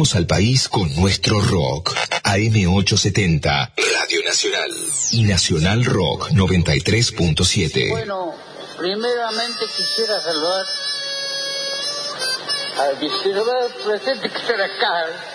Unimos al país con nuestro rock. AM870, Radio Nacional. Y Nacional Rock 93.7. Bueno, primeramente quisiera saludar al distribuidor presente que está acá.